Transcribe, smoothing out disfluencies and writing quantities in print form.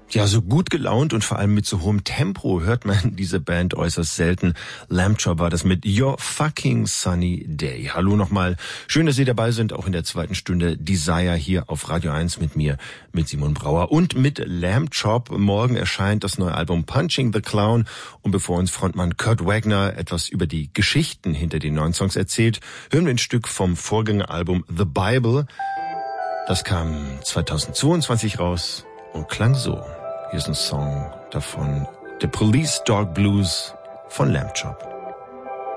Ja, so gut gelaunt und vor allem mit so hohem Tempo hört man diese Band äußerst selten. Lamb Chop war das mit Your Fucking Sunny Day. Hallo nochmal. Schön, dass Sie dabei sind, auch in der zweiten Stunde Desire hier auf Radio 1 mit mir, mit Simon Brauer und mit Lamb Chop. Morgen erscheint das neue Album Punching the Clown. Und bevor uns Frontmann Kurt Wagner etwas über die Geschichten hinter den neuen Songs erzählt, hören wir ein Stück vom Vorgängeralbum The Bible. Das kam 2022 raus und klang so. Hier ist ein Song davon, The Police Dog Blues von Lamb Chop.